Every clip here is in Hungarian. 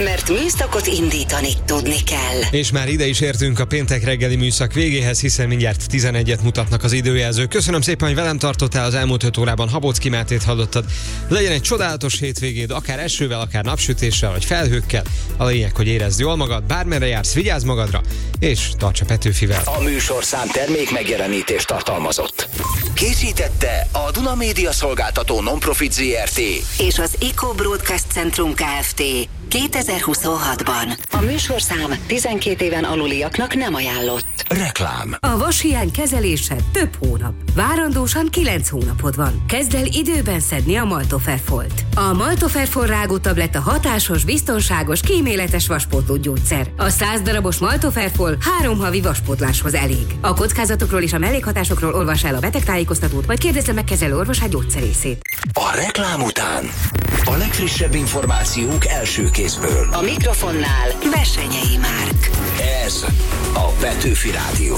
Mert műszakot indítani tudni kell. És már ide is értünk a péntek reggeli műszak végéhez, hiszen mindjárt 11-et mutatnak az időjelzők. Köszönöm szépen, hogy velem tartottál, az elmúlt 5 órában Habocki Mátét hallottad. Legyen egy csodálatos hétvégéd, akár esővel, akár napsütéssel, vagy felhőkkel. A lényeg, hogy érezd jól magad, bármerre jársz, vigyázz magadra, és tarts a Petőfivel. A műsorszám termék megjelenítést tartalmazott. Készítette a Duna Média Szolgáltató Nonprofit Zrt. És az Eco Broadcast Centrum Kft. 2026-ban. A műsorszám 12 éven aluliaknak nem ajánlott. Reklám. A vashiány kezelése több hónap. Várandósan 9 hónapod van. Kezd el időben szedni a Maltoferfolt. A Maltoferfol rágótabletta hatásos, biztonságos, kíméletes vaspótló gyógyszer. A 100 darabos Maltoferfol 3 havi vaspótláshoz elég. A kockázatokról és a mellékhatásokról olvas el a betegtájékoztatót, vagy kérdezze meg kezelő orvosát gyógyszerészét. A reklám után a legfrissebb információk első kézből. A mikrofonnál Bessenyei Márk. Ez a Petőfi Rádió.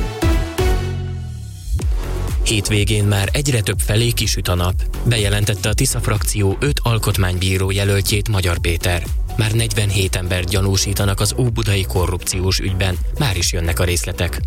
Hétvégén már egyre több felé kisüt a nap. Bejelentette a Tisza frakció 5 alkotmánybíró jelöltjét Magyar Péter. Már 47 embert gyanúsítanak az óbudai korrupciós ügyben. Már is jönnek a részletek.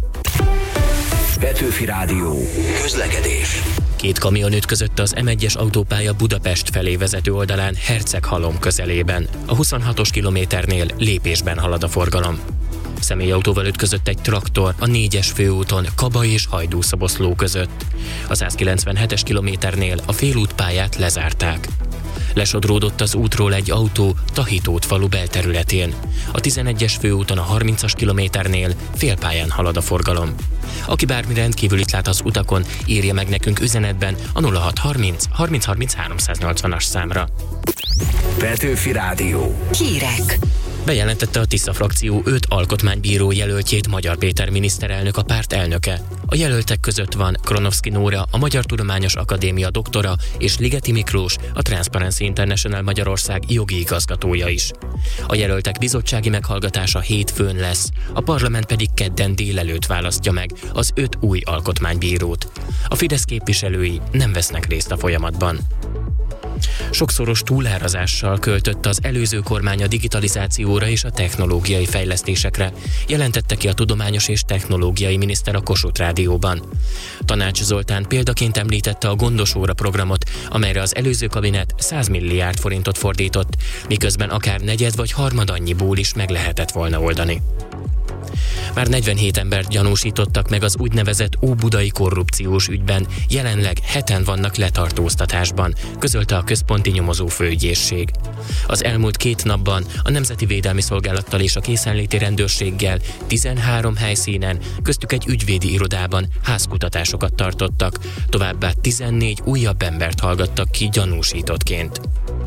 Petőfi Rádió. Közlekedés. 2 kamion ütközött az M1-es autópálya Budapest felé vezető oldalán Herceghalom közelében. A 26-os kilométernél lépésben halad a forgalom. Személyautóval ütközött egy traktor a 4-es főúton Kaba és Hajdúszoboszló között. A 197-es kilométernél a félútpályát lezárták. Lesodródott az útról egy autó Tahitót falu belterületén. A 11-es főúton a 30-as kilométernél félpályán halad a forgalom. Aki bármi rendkívülit lát az utakon, írja meg nekünk üzenetben a 0630 30 30 380-as számra. Petőfi Rádió. Hírek. Bejelentette a Tisza frakció 5 alkotmánybíró jelöltjét Magyar Péter miniszterelnök, a párt elnöke. A jelöltek között van Kronovszky Nóra, a Magyar Tudományos Akadémia doktora, és Ligeti Miklós, a Transparency International Magyarország jogi igazgatója is. A jelöltek bizottsági meghallgatása hétfőn lesz, a parlament pedig kedden délelőtt választja meg az 5 új alkotmánybírót. A Fidesz képviselői nem vesznek részt a folyamatban. Sokszoros túlárazással költött az előző kormány a digitalizációra és a technológiai fejlesztésekre, jelentette ki a tudományos és technológiai miniszter a Kossuth Rádióban. Tanács Zoltán példaként említette a Gondos óra programot, amelyre az előző kabinet 100 milliárd forintot fordított, miközben akár negyed vagy harmad annyiból is meg lehetett volna oldani. Már 47 embert gyanúsítottak meg az úgynevezett óbudai korrupciós ügyben, jelenleg 7-en vannak letartóztatásban, közölte a Központi Nyomozó Főügyészség. Az elmúlt 2 napban a Nemzeti Védelmi Szolgálattal és a Készenléti Rendőrséggel 13 helyszínen, köztük egy ügyvédi irodában házkutatásokat tartottak, továbbá 14 újabb embert hallgattak ki gyanúsítottként.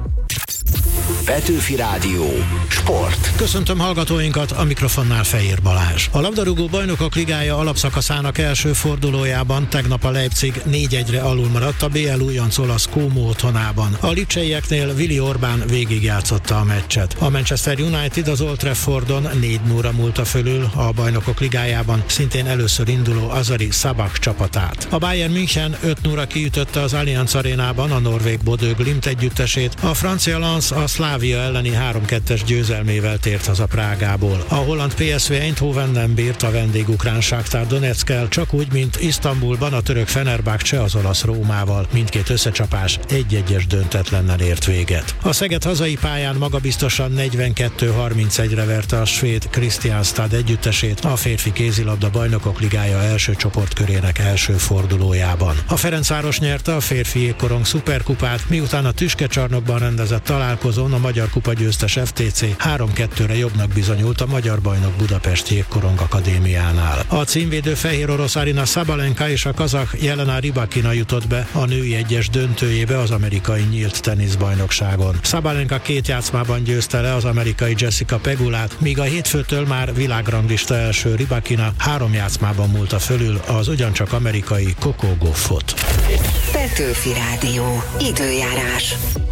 Petőfi Rádió. Sport. Köszöntöm hallgatóinkat, a mikrofonnál Fejér Balázs. A labdarúgó bajnokok ligája alapszakaszának első fordulójában tegnap a Leipzig 4-1-re alul maradt a BL újonc olasz Como otthonában. A lipcseieknél Willi Orbán végigjátszotta a meccset. A Manchester United az Old Traffordon 4-0-ra múlta fölül a bajnokok ligájában szintén először induló Azari Sabah csapatát. A Bayern München 5-0-ra kiütötte az Allianz Arénában a norvég Bodø Glimt együttesét, a francia Lens a Slavia elleni 3-2-es győzelmével tért haza Prágából. A holland PSV Eindhoven nem bírt a vendégukrán Shakhtar Donetskkel, csak úgy, mint Isztambulban a török Fenerbahce az olasz Rómával. Mindkét összecsapás 1-1-es döntetlennel ért véget. A Szeged hazai pályán magabiztosan 42-31-re verte a svéd Kristianstad együttesét a férfi kézilabda bajnokok ligája első csoportkörének első fordulójában. A Ferencváros nyerte a férfi jégkorong szuperkupát, miután a Tüskecsarnokban rendezett találkozón a Magyar Kupa győztes FTC 3-2-re jobbnak bizonyult a magyar bajnok Budapest Jégkorong Akadémiánál. A címvédő fehér orosz Aryna Sabalenka és a kazakh Jelena Rybakina jutott be a női egyes döntőjébe az amerikai nyílt teniszbajnokságon. Sabalenka 2 játszmában győzte le az amerikai Jessica Pegulát, míg a hétfőtől már világranglista első Rybakina 3 játszmában múlta fölül az ugyancsak amerikai Coco Gauffot. Petőfi Rádió. Időjárás.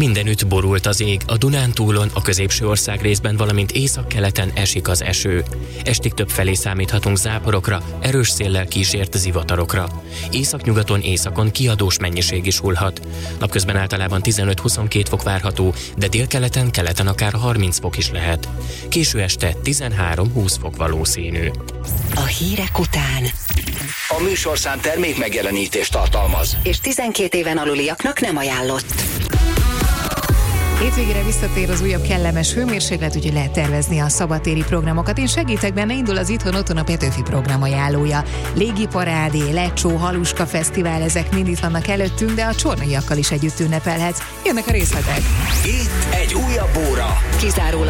Mindenütt borult az ég, a Dunántúlon, a középső ország részben, valamint északkeleten esik az eső. Estig többfelé számíthatunk záporokra, erős széllel kísért zivatarokra. Északnyugaton, északon kiadós mennyiség is hullhat. Napközben általában 15-22 fok várható, de délkeleten, keleten akár 30 fok is lehet. Késő este 13-20 fok valószínű. A hírek után A műsorszám termék megjelenítést tartalmaz. és 12 éven aluliaknak nem ajánlott. Hétvégére visszatér az újabb kellemes hőmérséklet, úgyhogy lehet tervezni a szabadtéri programokat. Én segítek benne, indul az Itthon-Otthon a Petőfi program ajánlója. Légiparádé, Lecsó, Haluska Fesztivál, ezek mind itt vannak előttünk, de a csornaiakkal is együtt ünnepelhetsz. Jönnek a részletek. Itt egy újabb óra. Kizárólag